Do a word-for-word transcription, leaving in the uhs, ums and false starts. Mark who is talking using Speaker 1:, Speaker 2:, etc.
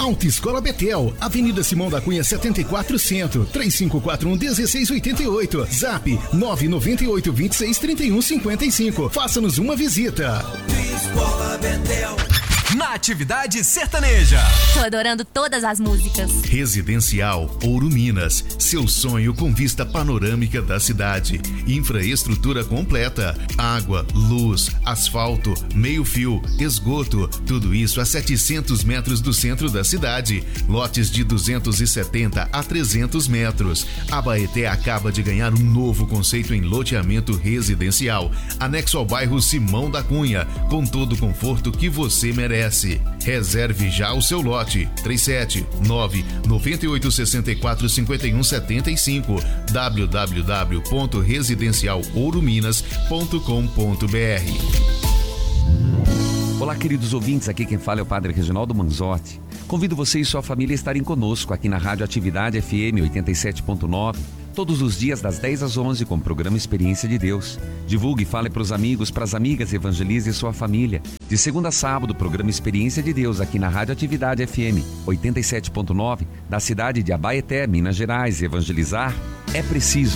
Speaker 1: Autoescola Betel, Avenida Simão da Cunha setenta e quatro Centro, três cinco quatro um, um seis oito oito, Zap nove nove oito, dois seis, três um cinco cinco. Faça-nos uma visita.
Speaker 2: Autoescola Betel.
Speaker 3: Na Atividade Sertaneja.
Speaker 4: Tô adorando todas as músicas.
Speaker 5: Residencial Ouro Minas. Seu sonho com vista panorâmica da cidade. Infraestrutura completa. Água, luz, asfalto, meio-fio, esgoto. Tudo isso a setecentos metros do centro da cidade. Lotes de duzentos e setenta a trezentos metros. A Abaeté acaba de ganhar um novo conceito em loteamento residencial. Anexo ao bairro Simão da Cunha. Com todo o conforto que você merece. Reserve já o seu lote. três sete nove, nove oito seis quatro, cinco um sete cinco. w w w ponto residencial ouro minas ponto com ponto b r.
Speaker 6: Olá, queridos ouvintes, aqui quem fala é o Padre Reginaldo Manzotti. Convido você e sua família a estarem conosco aqui na Rádio Atividade F M oitenta e sete ponto nove, todos os dias das dez às onze com o programa Experiência de Deus. Divulgue e fale para os amigos, para as amigas, evangelize sua família. De segunda a sábado, programa Experiência de Deus aqui na Rádio Atividade F M oitenta e sete ponto nove, da cidade de Abaeté, Minas Gerais. Evangelizar é preciso.